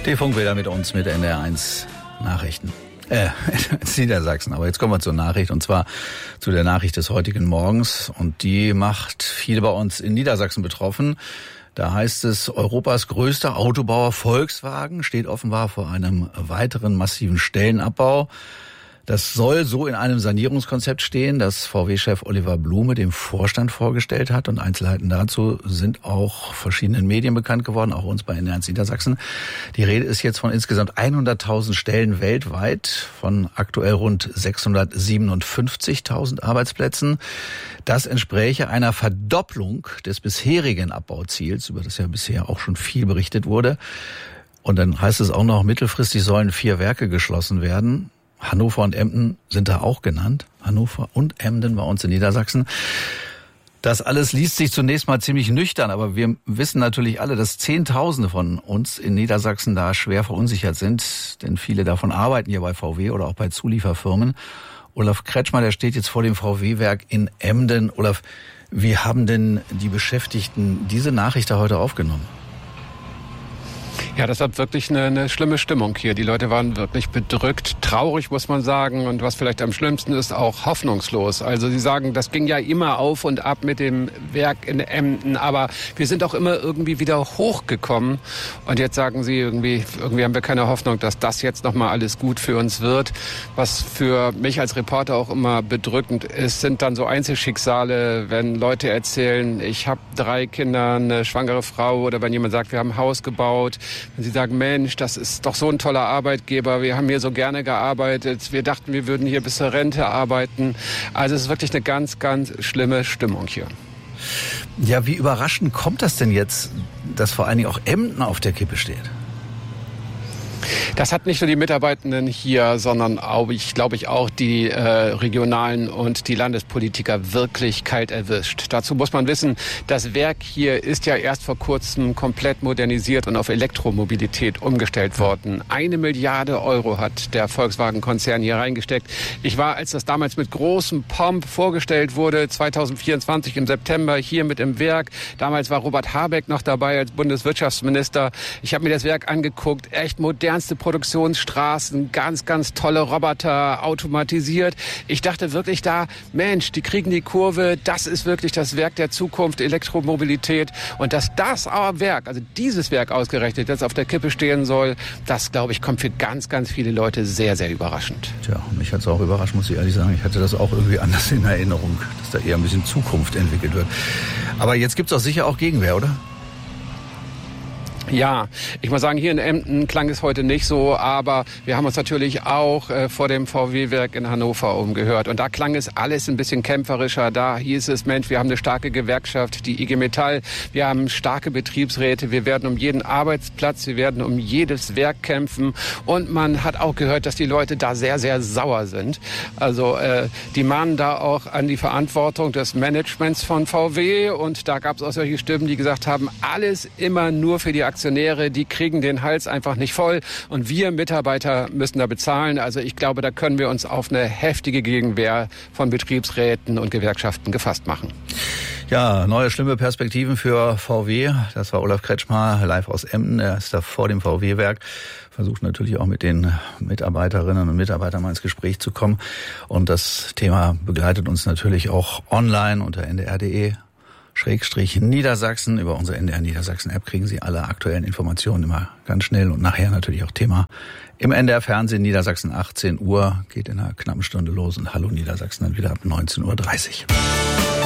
Die Funkbilder mit uns mit NDR1 Nachrichten. Niedersachsen. Aber jetzt kommen wir zur Nachricht, und zwar zu der Nachricht des heutigen Morgens. Und die macht viele bei uns in Niedersachsen betroffen. Da heißt es, Europas größter Autobauer Volkswagen steht offenbar vor einem weiteren massiven Stellenabbau. Das soll so in einem Sanierungskonzept stehen, das VW-Chef Oliver Blume dem Vorstand vorgestellt hat. Und Einzelheiten dazu sind auch verschiedenen Medien bekannt geworden, auch uns bei NDR1 Niedersachsen. Die Rede ist jetzt von insgesamt 100.000 Stellen weltweit, von aktuell rund 657.000 Arbeitsplätzen. Das entspräche einer Verdopplung des bisherigen Abbauziels, über das ja bisher auch schon viel berichtet wurde. Und dann heißt es auch noch, mittelfristig sollen 4 Werke geschlossen werden. Hannover und Emden sind da auch genannt. Hannover und Emden bei uns in Niedersachsen. Das alles liest sich zunächst mal ziemlich nüchtern, aber wir wissen natürlich alle, dass Zehntausende von uns in Niedersachsen da schwer verunsichert sind, denn viele davon arbeiten hier bei VW oder auch bei Zulieferfirmen. Olaf Kretschmer, der steht jetzt vor dem VW-Werk in Emden. Olaf, wie haben denn die Beschäftigten diese Nachricht da heute aufgenommen? Ja, das war wirklich eine schlimme Stimmung hier. Die Leute waren wirklich bedrückt, traurig, muss man sagen. Und was vielleicht am schlimmsten ist, auch hoffnungslos. Also sie sagen, das ging ja immer auf und ab mit dem Werk in Emden. Aber wir sind auch immer irgendwie wieder hochgekommen. Und jetzt sagen sie, irgendwie haben wir keine Hoffnung, dass das jetzt nochmal alles gut für uns wird. Was für mich als Reporter auch immer bedrückend ist, sind dann so Einzelschicksale, wenn Leute erzählen, ich habe 3 Kinder, eine schwangere Frau, oder wenn jemand sagt, wir haben ein Haus gebaut. Wenn Sie sagen, Mensch, das ist doch so ein toller Arbeitgeber, wir haben hier so gerne gearbeitet, wir dachten, wir würden hier bis zur Rente arbeiten. Also es ist wirklich eine ganz, ganz schlimme Stimmung hier. Ja, wie überraschend kommt das denn jetzt, dass vor allen Dingen auch Emden auf der Kippe steht? Das hat nicht nur die Mitarbeitenden hier, sondern auch, glaube ich, auch die regionalen und die Landespolitiker wirklich kalt erwischt. Dazu muss man wissen, das Werk hier ist ja erst vor kurzem komplett modernisiert und auf Elektromobilität umgestellt worden. 1 Milliarde Euro hat der Volkswagen-Konzern hier reingesteckt. Ich war, als das damals mit großem Pomp vorgestellt wurde, 2024 im September hier mit im Werk. Damals war Robert Habeck noch dabei als Bundeswirtschaftsminister. Ich habe mir das Werk angeguckt, echt modernste Produktionsstraßen, ganz, ganz tolle Roboter, automatisiert. Ich dachte wirklich da, Mensch, die kriegen die Kurve, das ist wirklich das Werk der Zukunft, Elektromobilität. Und dass das Werk, also dieses Werk ausgerechnet jetzt auf der Kippe stehen soll, das, glaube ich, kommt für ganz, ganz viele Leute sehr, sehr überraschend. Tja, mich hat es auch überrascht, muss ich ehrlich sagen. Ich hatte das auch irgendwie anders in Erinnerung, dass da eher ein bisschen Zukunft entwickelt wird. Aber jetzt gibt es doch sicher auch Gegenwehr, oder? Ja, ich muss sagen, hier in Emden klang es heute nicht so, aber wir haben uns natürlich auch vor dem VW-Werk in Hannover umgehört. Und da klang es alles ein bisschen kämpferischer. Da hieß es, Mensch, wir haben eine starke Gewerkschaft, die IG Metall, wir haben starke Betriebsräte, wir werden um jeden Arbeitsplatz, wir werden um jedes Werk kämpfen. Und man hat auch gehört, dass die Leute da sehr, sehr sauer sind. Also die mahnen da auch an die Verantwortung des Managements von VW. Und da gab es auch solche Stimmen, die gesagt haben, alles immer nur für die Aktionäre, die kriegen den Hals einfach nicht voll und wir Mitarbeiter müssen da bezahlen. Also ich glaube, da können wir uns auf eine heftige Gegenwehr von Betriebsräten und Gewerkschaften gefasst machen. Ja, neue schlimme Perspektiven für VW. Das war Olaf Kretschmer live aus Emden. Er ist da vor dem VW-Werk. Versucht natürlich auch mit den Mitarbeiterinnen und Mitarbeitern mal ins Gespräch zu kommen. Und das Thema begleitet uns natürlich auch online unter ndr.de/Niedersachsen. Über unsere NDR Niedersachsen App kriegen Sie alle aktuellen Informationen immer ganz schnell und nachher natürlich auch Thema im NDR Fernsehen. Niedersachsen 18 Uhr geht in einer knappen Stunde los und Hallo Niedersachsen dann wieder ab 19.30 Uhr.